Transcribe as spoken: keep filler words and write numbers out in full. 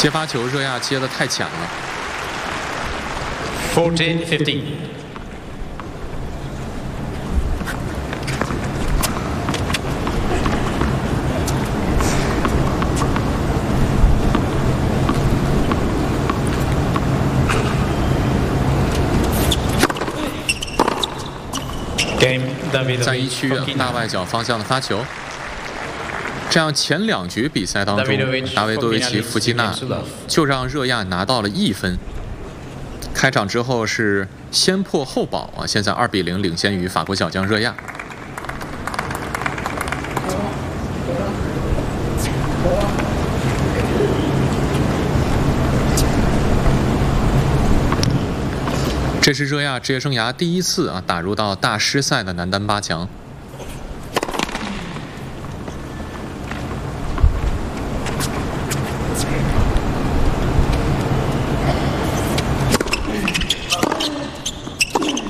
接发球，热亚接的太浅了。 forty fifteen。 在一区大外角方向的发球，这样前两局比赛当中，达维多维奇·福基纳就让热亚拿到了一分。开场之后是先破后保啊，现在二比零领先于法国小将热亚。这是热亚职业生涯第一次啊打入到大师赛的男单八强。